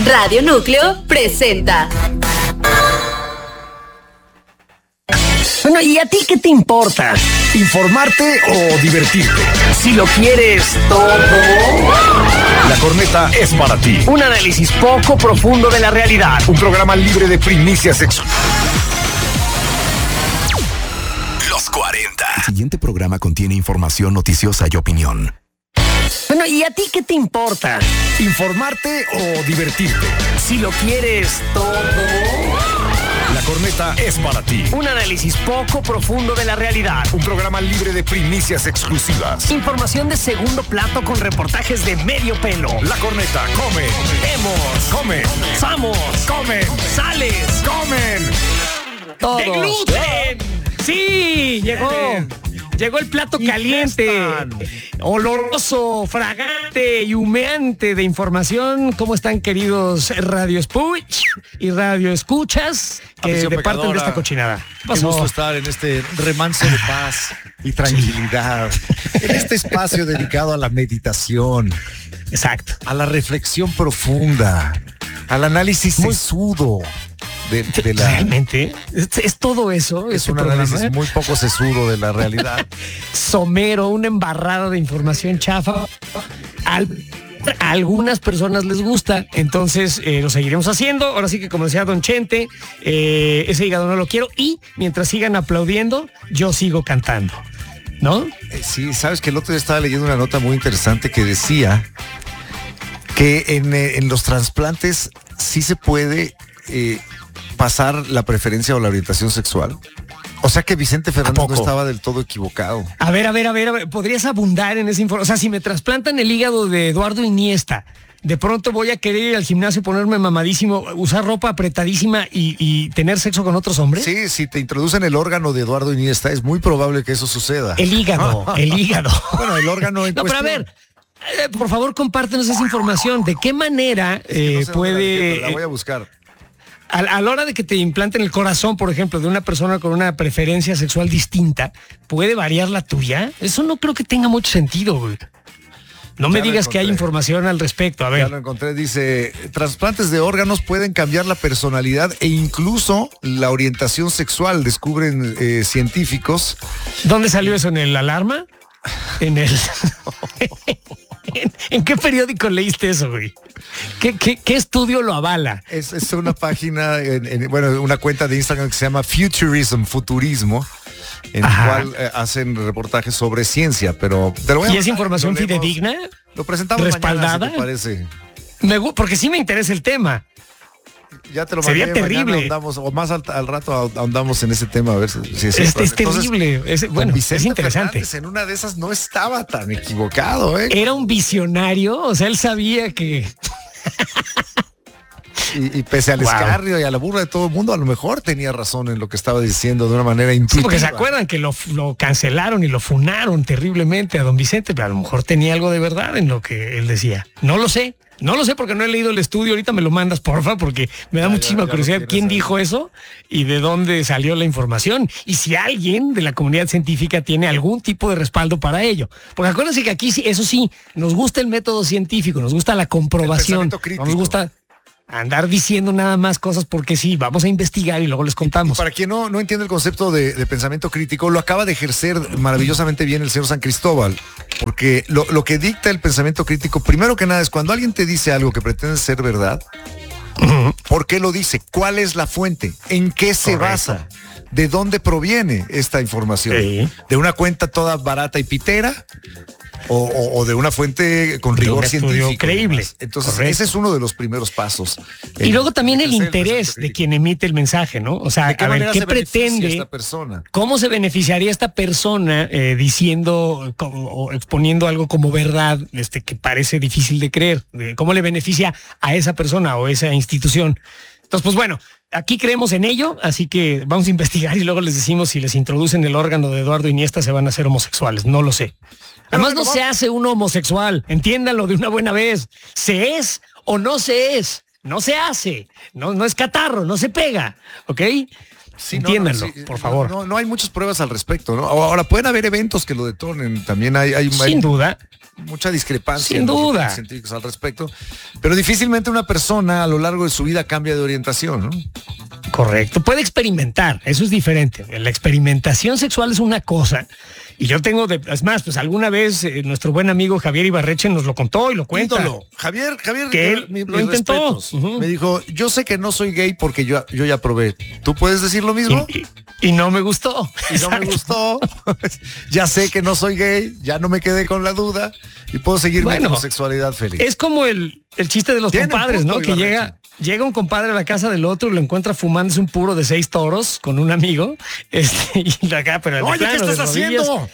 Radio Núcleo presenta. Bueno, ¿y a ti qué te importa? ¿Informarte o divertirte? Si lo quieres todo. La corneta es para ti. Un análisis poco profundo de la realidad. Un programa libre de primicias sexuales. Los 40. El siguiente programa contiene información noticiosa y opinión. Bueno, ¿y a ti qué te importa? ¿Informarte o divertirte? Si lo quieres todo. La corneta es para ti. Un análisis poco profundo de la realidad. Un programa libre de primicias exclusivas. Información de segundo plato con reportajes de medio pelo. La corneta come. Vemos. Come. Vamos. Comen. Sales. Comen. Todos. ¡De gluten! Sí, llegó el plato caliente, oloroso, fragante y humeante de información. ¿Cómo están, queridos Radio Escuch y Radio Escuchas que departen de esta cochinada? Qué gusto estar en este remanso de paz y tranquilidad, en este espacio dedicado a la meditación, Exacto. a la reflexión profunda, al análisis sesudo. De la, ¿Realmente? ¿Es todo eso? es un análisis muy poco sesudo de la realidad. Somero, una embarrada de información chafa. A algunas personas les gusta, entonces lo seguiremos haciendo. Ahora sí que, como decía Don Chente, ese hígado no lo quiero. Y mientras sigan aplaudiendo, yo sigo cantando, ¿no? Sí, sabes que el otro día estaba leyendo una nota muy interesante que decía que en los trasplantes sí se puede pasar la preferencia o la orientación sexual. O sea que Vicente Fernández no estaba del todo equivocado. A ver, ¿podrías abundar en esa información? O sea, si me trasplantan el hígado de Eduardo Iniesta, de pronto voy a querer ir al gimnasio, ponerme mamadísimo, usar ropa apretadísima y tener sexo con otros hombres. Sí, si te introducen el órgano de Eduardo Iniesta, es muy probable que eso suceda. El hígado. Bueno, el órgano en No, pero a cuestión. ver, por favor, compártenos esa información. ¿De qué manera No sé dónde puede... la voy a buscar. A la hora de que te implanten el corazón, por ejemplo, de una persona con una preferencia sexual distinta, ¿puede variar la tuya? Eso no creo que tenga mucho sentido, güey. No me digas que hay información al respecto. A Ya ver. lo encontré, dice, trasplantes de órganos pueden cambiar la personalidad e incluso la orientación sexual, descubren científicos. ¿Dónde salió eso? ¿En el Alarma? ¿En el... ¿En qué periódico leíste eso, güey? ¿Qué estudio lo avala? Es una página, bueno, una cuenta de Instagram que se llama Futurismo, en la cual hacen reportajes sobre ciencia, pero te lo voy a ¿Y es mandar, información lo leemos, fidedigna? Lo presentamos ¿Respaldada? mañana, si te parece. Porque sí me interesa el tema. Ya te lo Sería mandé, mañana terrible. ahondamos, o más al rato ahondamos en ese tema, a ver si es Es cierto. Entonces, terrible. Bueno, Vicente es interesante. Fernández en una de esas no estaba tan equivocado, ¿eh? Era un visionario, o sea, él sabía que... Y pese al escarnio y a la burla de todo el mundo, a lo mejor tenía razón en lo que estaba diciendo de una manera Sí, intuitiva. porque se acuerdan que lo cancelaron y lo funaron terriblemente a don Vicente, pero a lo mejor tenía algo de verdad en lo que él decía. No lo sé porque no he leído el estudio. Ahorita me lo mandas, porfa, porque me da muchísima curiosidad quién dijo eso y de dónde salió la información. Y si alguien de la comunidad científica tiene algún tipo de respaldo para ello. Porque acuérdense que aquí, eso sí, nos gusta el método científico, nos gusta la comprobación. No nos gusta andar diciendo nada más cosas porque sí, vamos a investigar y luego les contamos. Para quien no entiende el concepto de pensamiento crítico, lo acaba de ejercer maravillosamente bien el señor San Cristóbal, porque lo que dicta el pensamiento crítico, primero que nada, es cuando alguien te dice algo que pretende ser verdad, ¿por qué lo dice? ¿Cuál es la fuente? ¿En qué se basa? ¿De dónde proviene esta información? Sí. ¿De una cuenta toda barata y pitera? O de una fuente con De rigor un estudio científico. creíble. Entonces, Correcto. ese es uno de los primeros pasos. Y luego también el ejercer interés pensamiento de crítico. quien emite el mensaje, ¿no? O sea, ¿De qué a ver, manera ¿qué se beneficia pretende esta persona? ¿Cómo se beneficiaría esta persona diciendo o exponiendo algo como verdad que parece difícil de creer? ¿Cómo le beneficia a esa persona o esa institución? Entonces, pues bueno, aquí creemos en ello, así que vamos a investigar y luego les decimos si les introducen el órgano de Eduardo Iniesta se van a hacer homosexuales. No lo sé. Además, no se hace uno homosexual. Entiéndanlo de una buena vez. ¿Se es o no se es? No se hace. No es catarro, no se pega. ¿Ok? Sí, entiéndanlo, por favor. No hay muchas pruebas al respecto, ¿no? Ahora, pueden haber eventos que lo detonen. También hay Sin duda. mucha discrepancia. Sin duda. Científicos al respecto. Pero difícilmente una persona a lo largo de su vida cambia de orientación, ¿no? Correcto. Puede experimentar, eso es diferente. La experimentación sexual es una cosa. Y yo tengo, es más, pues alguna vez nuestro buen amigo Javier Ibarreche nos lo contó y lo cuenta. Ídolo. Javier, que él lo intentó. Me dijo, yo sé que no soy gay porque yo ya probé. ¿Tú puedes decir lo mismo? Y no me gustó. Y no me gustó. Ya sé que no soy gay, ya no me quedé con la duda y puedo seguir mi homosexualidad feliz. Es como el chiste de los compadres, ¿no? Que llega un compadre a la casa del otro y lo encuentra fumándose un puro de 6 toros con un amigo. Y acá, pero oye, ¿qué estás haciendo?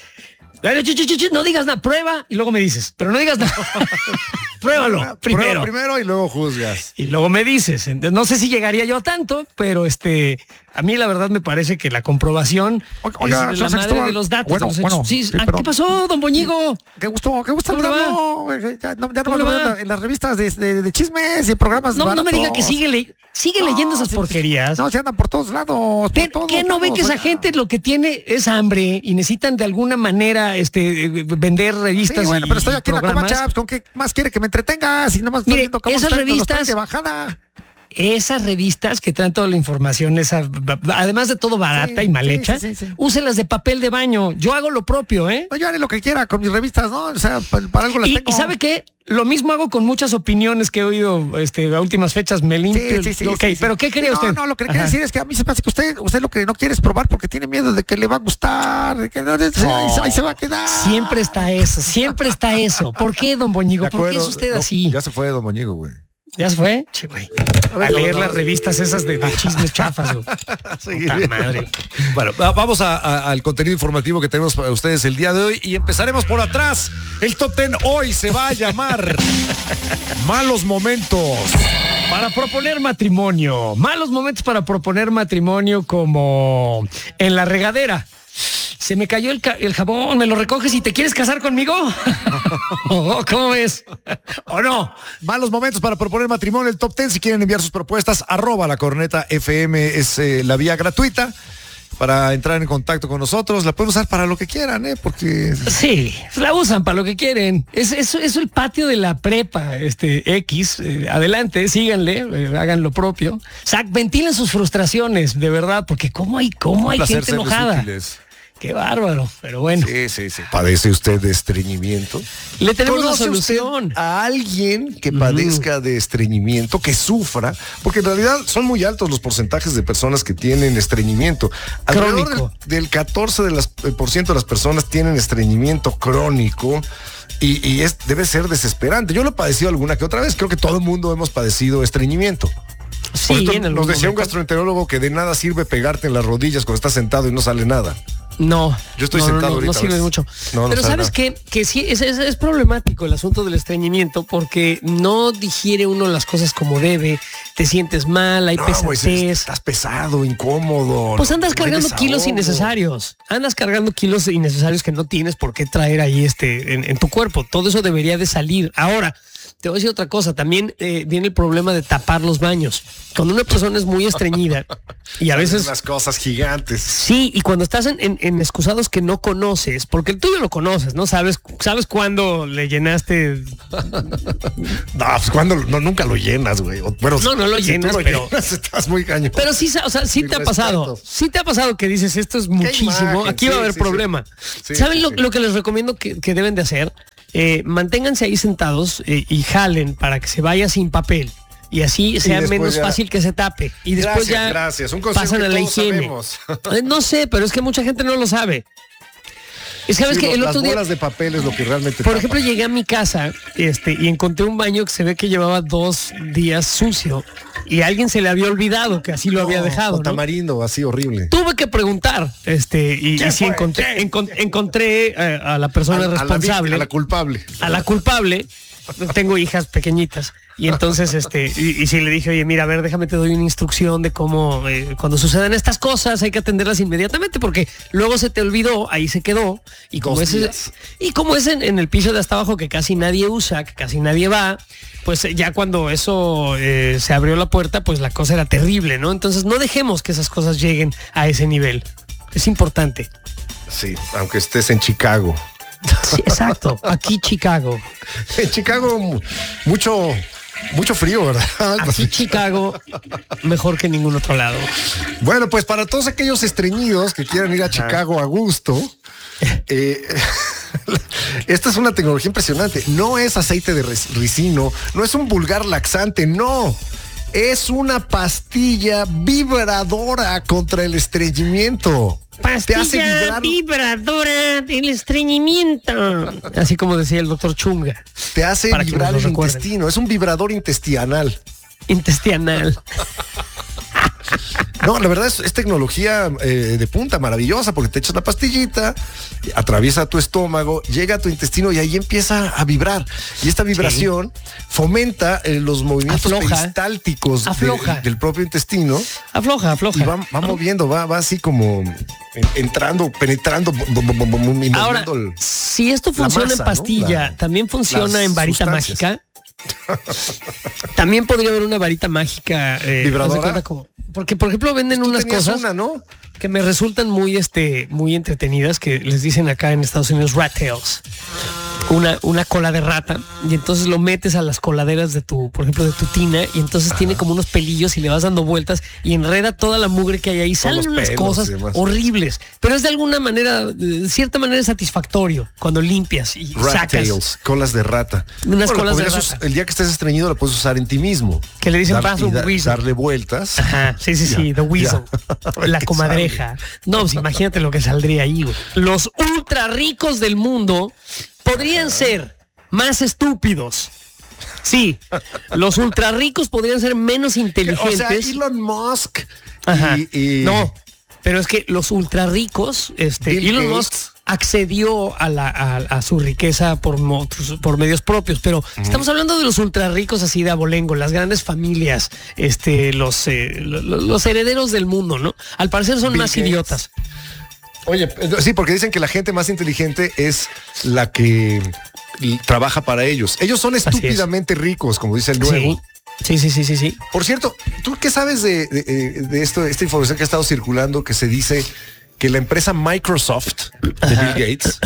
No digas nada, prueba y luego me dices, pero no digas nada. Pruébalo primero. Primero y luego juzgas. Y luego me dices. No sé si llegaría yo a tanto, pero a mí la verdad me parece que la comprobación oiga, es la madre de los datos. ¿Qué pasó, don Boñigo? Qué gusto saludarlo. Ya no me en las revistas de chismes y programas. No me diga que sigue leyendo esas porquerías. No, se andan por todos lados. ¿Qué no ve que esa gente lo que tiene es hambre y necesitan de alguna manera vender revistas? Sí, bueno, pero estoy aquí programas. En la Comachaps, ¿con qué más quiere que me entretengas? Y nomás mire, viendo cómo esas revistas de bajada. Esas revistas que traen toda la información, además de todo barata y mal hecha, úselas de papel de baño. Yo hago lo propio, ¿eh? No, yo haré lo que quiera con mis revistas, ¿no? O sea, para algo las tengo. ¿Y sabe qué? Lo mismo hago con muchas opiniones que he oído a últimas fechas. Me limpio. Sí, pero ¿qué cree usted? No, lo que le quiero decir es que a mí se me hace que usted lo que no quiere es probar porque tiene miedo de que le va a gustar, de que ahí se va a quedar. Siempre está eso. ¿Por qué, don Boñigo? ¿Por qué es usted así? Ya se fue, don Boñigo, güey. ¿Ya se fue? Che, güey. A leer las revistas esas de chismes chafas, güey. Puta madre. Bueno, vamos al contenido informativo que tenemos para ustedes el día de hoy y empezaremos por atrás. El Top 10 hoy se va a llamar Malos Momentos. Para proponer matrimonio. Malos momentos para proponer matrimonio, como en la regadera. Se me cayó el jabón, ¿me lo recoges y te quieres casar conmigo? ¿Cómo es? ¿O no? Malos momentos para proponer matrimonio, el Top 10. Si quieren enviar sus propuestas, @lacornetafm es la vía gratuita para entrar en contacto con nosotros. La pueden usar para lo que quieran, porque... Sí, la usan para lo que quieren. Es el patio de la prepa, X. Adelante, síganle, hagan lo propio. Ventilen sus frustraciones, de verdad, porque cómo hay gente enojada. Qué bárbaro, pero bueno. Sí. ¿Padece usted de estreñimiento? Le tenemos la solución. A alguien que padezca de estreñimiento, que sufra, porque en realidad son muy altos los porcentajes de personas que tienen estreñimiento. Alrededor del 14% de las personas tienen estreñimiento crónico. Y debe ser desesperante. Yo lo he padecido alguna que otra vez. Creo que todo el mundo hemos padecido estreñimiento. Sí, nos decía un gastroenterólogo que de nada sirve pegarte en las rodillas cuando estás sentado y no sale nada. No. Yo estoy sentado ahorita. No sirve mucho. Pero sabes que sí, es problemático el asunto del estreñimiento porque no digiere uno las cosas como debe, te sientes mal, hay pesadez. Estás pesado, incómodo. Pues andas cargando kilos innecesarios. Andas cargando kilos innecesarios que no tienes por qué traer ahí en tu cuerpo. Todo eso debería de salir. Ahora, te voy a decir otra cosa, también viene el problema de tapar los baños. Cuando una persona es muy estreñida y a veces... Las cosas gigantes. Sí, y cuando estás en excusados que no conoces, porque tú ya lo conoces, ¿no? ¿Sabes cuándo le llenaste? No, pues cuando nunca lo llenas, güey. Bueno, no lo llenas, pero... Estás muy cañón. Pero sí, sí te ha pasado. Sí te ha pasado que dices, esto es muchísimo, aquí va a haber problema. Sí. ¿Saben lo que les recomiendo que deben de hacer? Manténganse ahí sentados y jalen para que se vaya sin papel y así sea menos fácil que se tape y después gracias. Un pasan a la higiene. No sé, pero es que mucha gente no lo sabe. ¿Sabes que el otro día, las bolas de papel es lo que realmente por ejemplo, llegué a mi casa y encontré un baño que se ve que llevaba 2 días sucio y a alguien se le había olvidado que así lo había dejado, ¿no? Tamarindo, así horrible. Tuve que preguntar, y sí encontré a la persona responsable, a la culpable. A la culpable. Tengo hijas pequeñitas y entonces y sí le dije, oye, mira, a ver, déjame te doy una instrucción de cómo cuando suceden estas cosas hay que atenderlas inmediatamente porque luego se te olvidó, ahí se quedó y como es en el piso de hasta abajo que casi nadie usa, que casi nadie va, pues ya cuando eso se abrió la puerta, pues la cosa era terrible, ¿no? Entonces no dejemos que esas cosas lleguen a ese nivel. Es importante. Sí, aunque estés en Chicago. Sí, exacto. Aquí Chicago. En Chicago, mucho frío, ¿verdad? Aquí Chicago, mejor que en ningún otro lado. Bueno, pues para todos aquellos estreñidos que quieran ir a Chicago a gusto, esta es una tecnología impresionante. No es aceite de ricino, no es un vulgar laxante, no. Es una pastilla vibradora contra el estreñimiento. Pastilla vibradora del estreñimiento. Así como decía el doctor Chunga. Te hace vibrar el intestino. Es un vibrador intestinal. No, la verdad es tecnología de punta, maravillosa, porque te echas la pastillita, atraviesa tu estómago, llega a tu intestino y ahí empieza a vibrar. Y esta vibración fomenta los movimientos peristálticos del propio intestino. Afloja. Y va moviendo, va así como entrando, penetrando. Ahora, si esto funciona en pastilla, ¿también funciona en varita mágica? También podría haber una varita mágica vibradora. Porque, por ejemplo, venden unas cosas ¿no? que me resultan muy entretenidas, que les dicen acá en Estados Unidos rat tails. Una cola de rata, y entonces lo metes a las coladeras de por ejemplo, de tu tina, y entonces tiene como unos pelillos y le vas dando vueltas y enreda toda la mugre que hay ahí. Salen unas cosas horribles, pero es de alguna manera, de cierta manera satisfactorio cuando limpias y rat sacas. Tails, colas de rata. Unas colas de rata. El día que estés estreñido lo puedes usar en ti mismo. Que le dicen darle vueltas. Ajá, sí, the weasel. La comadreja. No, pues imagínate lo que saldría ahí, güey. Los ultra ricos del mundo podrían ser más estúpidos. Sí, los ultra ricos podrían ser menos inteligentes. O sea, Elon Musk. Ajá. No, pero es que los ultra ricos, Elon Musk accedió a su riqueza por medios propios, pero estamos hablando de los ultra ricos así de abolengo, las grandes familias, los herederos del mundo, ¿no? Al parecer son más idiotas. Oye, sí, porque dicen que la gente más inteligente es la que trabaja para ellos. Ellos son estúpidamente ricos, como dice el nuevo. Sí. Por cierto, ¿tú qué sabes de esta información que ha estado circulando, que se dice que la empresa Microsoft de Bill Gates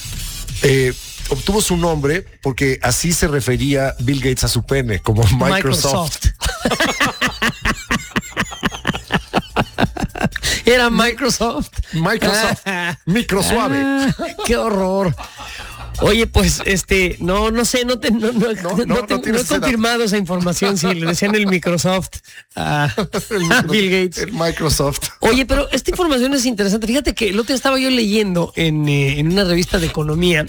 obtuvo su nombre porque así se refería Bill Gates a su pene, como Microsoft. Era Microsoft. Microsuave. Qué horror. Oye, pues, no sé, no he confirmado esa información, si le decían el Microsoft a Bill Gates. El Microsoft. Oye, pero esta información es interesante. Fíjate que el otro día estaba yo leyendo en una revista de economía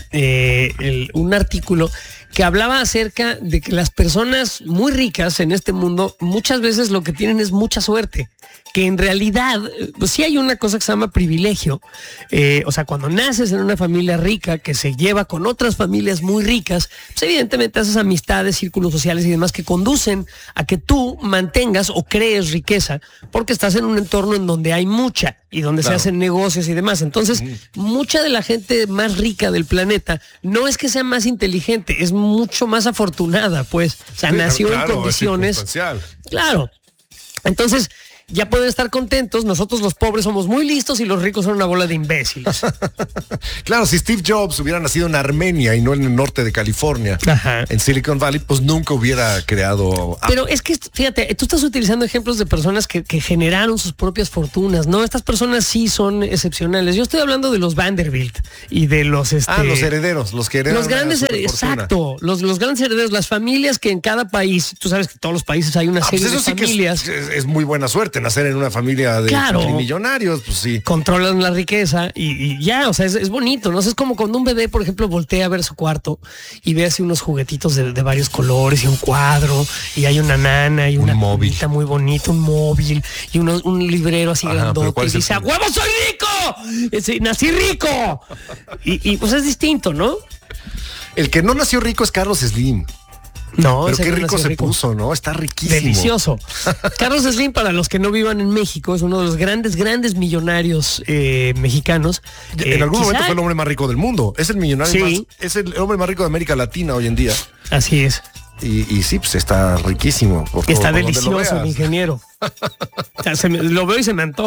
un artículo que hablaba acerca de que las personas muy ricas en este mundo muchas veces lo que tienen es mucha suerte, que en realidad pues sí hay una cosa que se llama privilegio. O sea, cuando naces en una familia rica que se lleva con otras familias muy ricas, pues evidentemente haces amistades, círculos sociales y demás que conducen a que tú mantengas o crees riqueza, porque estás en un entorno en donde hay mucha y donde se hacen negocios y demás. Entonces, mucha de la gente más rica del planeta no es que sea más inteligente, es mucho más afortunada, pues. O sea, nació en condiciones. Claro. Entonces, ya pueden estar contentos. Nosotros los pobres somos muy listos y los ricos son una bola de imbéciles. Claro, si Steve Jobs hubiera nacido en Armenia y no en el norte de California, en Silicon Valley, pues nunca hubiera creado. Pero es que, fíjate, tú estás utilizando ejemplos de personas que generaron sus propias fortunas, ¿no? Estas personas sí son excepcionales. Yo estoy hablando de los Vanderbilt y de los los herederos, los que heredan. Los grandes herederos, exacto. Los grandes herederos, las familias que en cada país, tú sabes que en todos los países hay una serie de familias. Que es muy buena suerte nacer en una familia de millonarios, pues sí. Controlan la riqueza y ya, o sea, es bonito, ¿no? O sea, es como cuando un bebé, por ejemplo, voltea a ver su cuarto y ve así unos juguetitos de varios colores y un cuadro y hay una nana y una cunita muy bonita, un móvil y un librero así grandote y dice, ¡a huevo soy rico! ¡Nací rico! Y pues es distinto, ¿no? El que no nació rico es Carlos Slim. No, pero qué rico se puso, ¿no? Está riquísimo. Delicioso. Carlos Slim, para los que no vivan en México, es uno de los grandes millonarios mexicanos. En algún momento fue el hombre más rico del mundo. Es el millonario es el hombre más rico de América Latina hoy en día. Así es. Y sí, pues está riquísimo. Está delicioso el ingeniero. O sea, lo veo y se me antoja.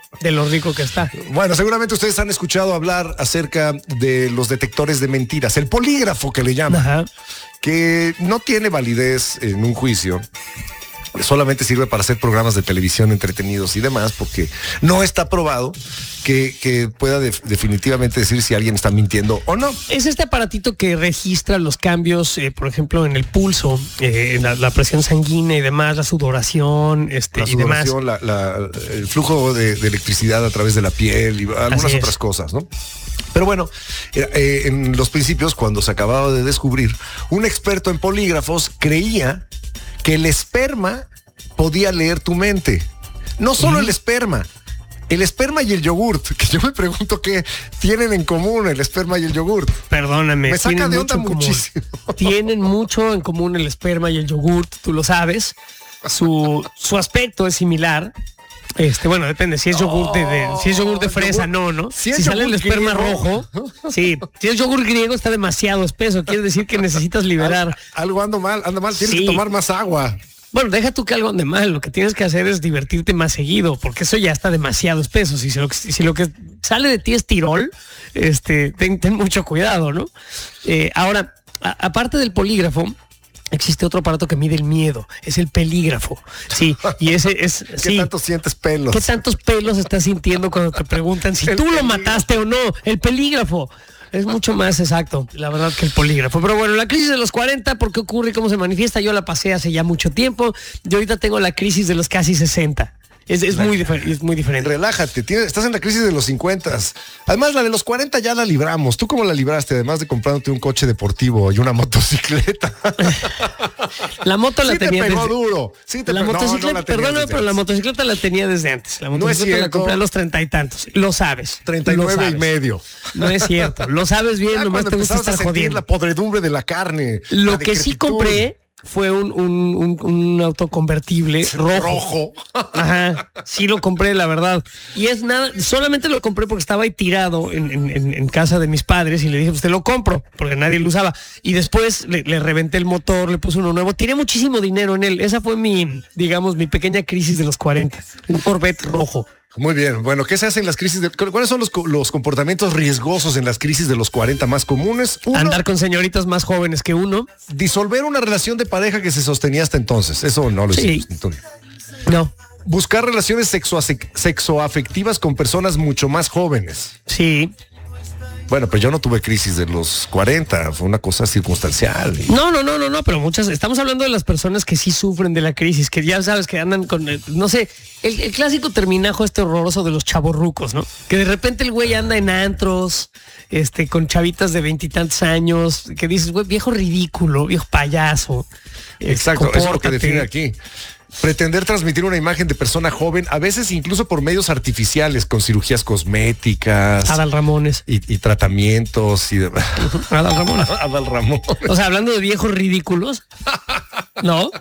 de lo rico que está. Bueno, seguramente ustedes han escuchado hablar acerca de los detectores de mentiras, el polígrafo que le llaman, Ajá. que no tiene validez en un juicio. Solamente sirve para hacer programas de televisión entretenidos y demás, porque no está probado que pueda definitivamente decir si alguien está mintiendo o no. Es este aparatito que registra los cambios, por ejemplo, en el pulso, la presión sanguínea y demás, la sudoración, La y demás. sudoración, el flujo de electricidad a través de la piel y algunas otras cosas, ¿no? Pero bueno, en los principios, cuando se acababa de descubrir, un experto en polígrafos creía que el esperma podía leer tu mente. No solo el esperma y el yogurt, que yo me pregunto qué tienen en común el esperma y el yogurt. Perdóname. Me saca de onda muchísimo. Tienen mucho en común el esperma y el yogurt, tú lo sabes. Su aspecto es similar. Bueno, depende. Si es yogur si es yogur de fresa, yogur, no. si sale el esperma griego rojo, sí. Si es yogur griego está demasiado espeso. Quiere decir que necesitas liberar. Algo anda mal. Tienes que tomar más agua. Bueno, deja tú que algo ande mal. Lo que tienes que hacer es divertirte más seguido, porque eso ya está demasiado espeso. Si lo que sale de ti es tirol, ten mucho cuidado, ¿no? Ahora, aparte del polígrafo, existe otro aparato que mide el miedo, es el pelígrafo. Sí, y ese es... ¿Qué tanto sientes pelos? ¿Qué tantos pelos estás sintiendo cuando te preguntan si tú lo mataste o no? El pelígrafo. Es mucho más exacto, la verdad, que el polígrafo. Pero bueno, la crisis de los 40, ¿por qué ocurre y cómo se manifiesta? Yo la pasé hace ya mucho tiempo. Yo ahorita tengo la crisis de los casi 60. Es muy diferente. Relájate, estás en la crisis de los 50. Además, la de los 40 ya la libramos. ¿Tú cómo la libraste? Además de comprándote un coche deportivo y una motocicleta. La moto la tenía te pegó duro. Sí te la pegó. motocicleta, perdóname, pero la motocicleta la tenía desde antes. La motocicleta la compré a los 30 y tantos. Lo sabes. 39 y medio. No es cierto. Lo sabes bien, nomás te gusta estar jodiendo. La podredumbre de la carne. Lo que sí compré fue un auto convertible rojo. Ajá, sí lo compré, la verdad. Y es nada, solamente lo compré porque estaba ahí tirado en casa de mis padres y le dije, pues te lo compro, porque nadie lo usaba. Y después le reventé el motor, le puse uno nuevo. Tiré muchísimo dinero en él. Esa fue mi pequeña crisis de los 40. Un Corvette rojo. Muy bien. Bueno, ¿qué se hace en las crisis? ¿Cuáles son los comportamientos riesgosos en las crisis de los 40 más comunes? Andar con señoritas más jóvenes que uno. Disolver una relación de pareja que se sostenía hasta entonces. Eso no lo hicimos. No. Buscar relaciones sexoafectivas con personas mucho más jóvenes. Sí. Bueno, pero yo no tuve crisis de los 40, fue una cosa circunstancial. No, pero estamos hablando de las personas que sí sufren de la crisis, que ya sabes que andan con, no sé, el clásico terminajo horroroso de los chavorrucos, ¿no? Que de repente el güey anda en antros, con chavitas de 20 y tantos años, que dices, güey, viejo ridículo, viejo payaso. Exacto, eso es lo que define aquí. Pretender transmitir una imagen de persona joven, a veces incluso por medios artificiales, con cirugías cosméticas. Adal Ramones. Y tratamientos y demás. Adal Ramones. Adal Ramones. O sea, hablando de viejos ridículos, ¿no?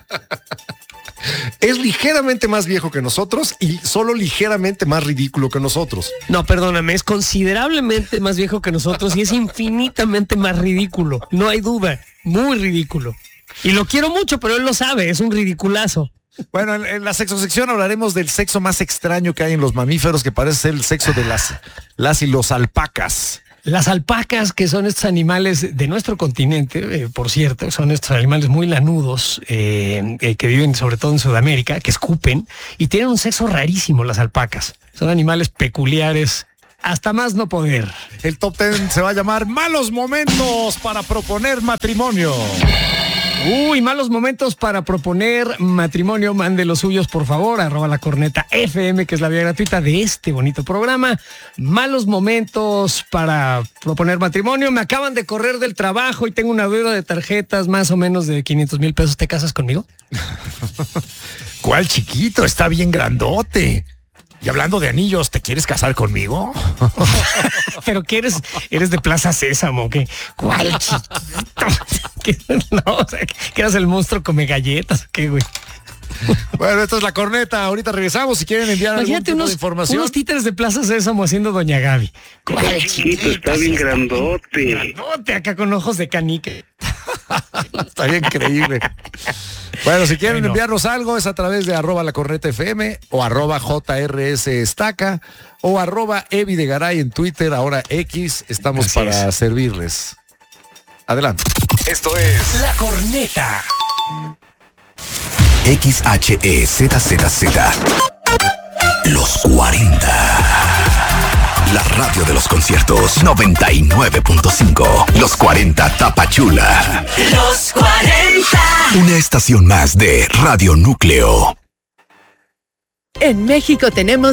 Es ligeramente más viejo que nosotros y solo ligeramente más ridículo que nosotros. No, perdóname, es considerablemente más viejo que nosotros y es infinitamente más ridículo. No hay duda, muy ridículo. Y lo quiero mucho, pero él lo sabe, es un ridiculazo. Bueno, en la sexosección hablaremos del sexo más extraño que hay en los mamíferos, que parece ser el sexo de las y los alpacas. Las alpacas, que son estos animales de nuestro continente, por cierto, son estos animales muy lanudos, que viven sobre todo en Sudamérica, que escupen y tienen un sexo rarísimo las alpacas. Son animales peculiares, hasta más no poder. El top 10 se va a llamar Malos Momentos para Proponer Matrimonio. Uy, malos momentos para proponer matrimonio. Mande los suyos, por favor, @lacorneta_FM, que es la vía gratuita de este bonito programa. Malos momentos para proponer matrimonio. Me acaban de correr del trabajo y tengo una deuda de tarjetas más o menos de 500,000 pesos. ¿Te casas conmigo? ¿Cuál chiquito? Está bien grandote. Y hablando de anillos, ¿te quieres casar conmigo? ¿Pero qué eres? ¿Eres de Plaza Sésamo? ¿Qué? ¿Cuál chiquito? No, o sea, que eras el monstruo come galletas. ¿Qué, güey? Bueno, esta es La Corneta. Ahorita regresamos. Si quieren enviar algún tipo de información. Unos títeres de Plaza Sésamo haciendo Doña Gaby. ¿Cuál chiquito? Está bien grandote. Grandote, acá con ojos de canica. Estaría increíble. Bueno, si quieren enviarnos algo es a través de @lacornetafm o @JRSestaca o @Evidegaray en Twitter, ahora X. Estamos Así para es. servirles. Adelante. Esto es La Corneta. XHEZZZ. Los 40. La radio de los conciertos 99.5. Los 40 Tapachula. Los 40. Una estación más de Radio Núcleo. En México tenemos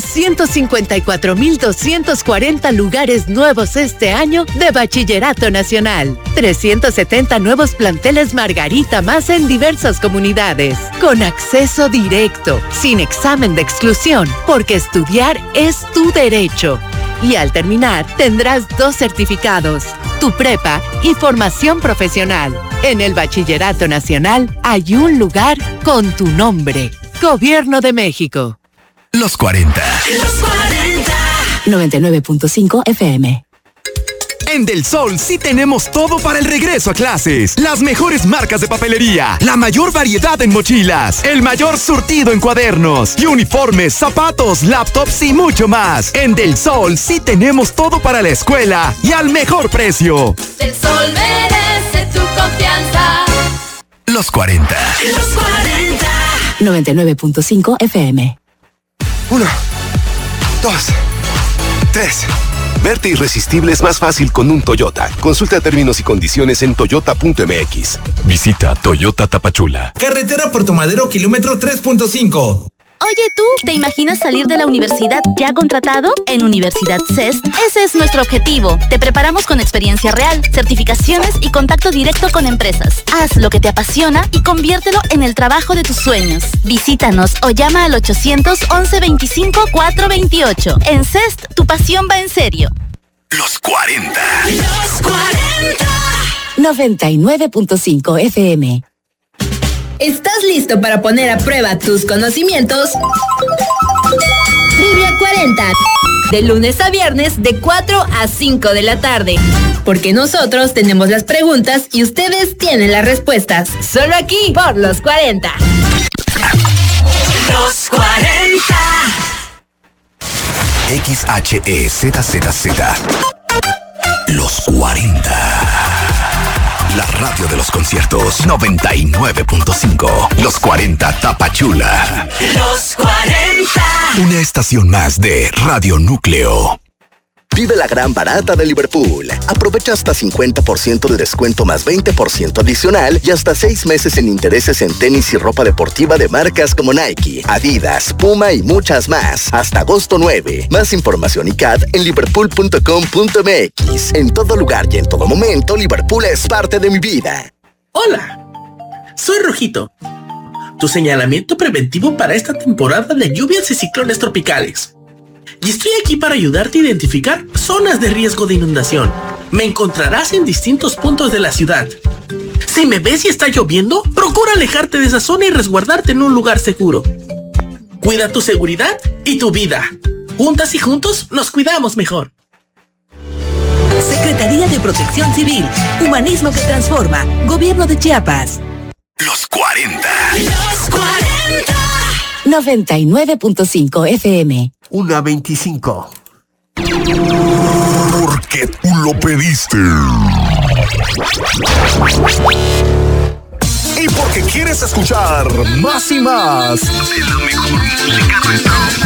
154,240 lugares nuevos este año de Bachillerato Nacional. 370 nuevos planteles Margarita más en diversas comunidades. Con acceso directo, sin examen de exclusión, porque estudiar es tu derecho. Y al terminar, tendrás 2 certificados, tu prepa y formación profesional. En el Bachillerato Nacional hay un lugar con tu nombre. Gobierno de México. Los 40. Los 40. 99.5 FM. En Del Sol sí tenemos todo para el regreso a clases. Las mejores marcas de papelería, la mayor variedad en mochilas, el mayor surtido en cuadernos y uniformes, zapatos, laptops y mucho más. En Del Sol sí tenemos todo para la escuela y al mejor precio. El sol merece tu confianza. Los 40. Los 40. 99.5 FM. 1, 2, 3. Verte irresistible es más fácil con un Toyota. Consulta términos y condiciones en toyota.mx. Visita Toyota Tapachula. Carretera Puerto Madero, kilómetro 3.5. Oye, ¿tú te imaginas salir de la universidad ya contratado? En Universidad CEST, ese es nuestro objetivo. Te preparamos con experiencia real, certificaciones y contacto directo con empresas. Haz lo que te apasiona y conviértelo en el trabajo de tus sueños. Visítanos o llama al 800-1125-428. En CEST, tu pasión va en serio. Los 40. Los 40. 99.5 FM. ¿Estás listo para poner a prueba tus conocimientos? Trivia 40. De lunes a viernes de 4 a 5 de la tarde. Porque nosotros tenemos las preguntas y ustedes tienen las respuestas. Solo aquí por Los 40. Los 40. XHEZZZ. Los 40. La radio de los conciertos 99.5. Los 40 Tapachula. Los 40. Una estación más de Radio Núcleo. Vive la gran barata de Liverpool. Aprovecha hasta 50% de descuento más 20% adicional y hasta 6 meses en intereses en tenis y ropa deportiva de marcas como Nike, Adidas, Puma y muchas más. Hasta agosto 9. Más información y CAT en liverpool.com.mx. En todo lugar y en todo momento, Liverpool es parte de mi vida. Hola, soy Rojito. Tu señalamiento preventivo para esta temporada de lluvias y ciclones tropicales. Y estoy aquí para ayudarte a identificar zonas de riesgo de inundación. Me encontrarás en distintos puntos de la ciudad. Si me ves y está lloviendo, procura alejarte de esa zona y resguardarte en un lugar seguro. Cuida tu seguridad y tu vida. Juntas y juntos nos cuidamos mejor. Secretaría de Protección Civil. Humanismo que transforma. Gobierno de Chiapas. Los 40. Los 40. 99.5 FM. 1:25. Porque tú lo pediste. Y porque quieres escuchar más y más. De la mejor música retro.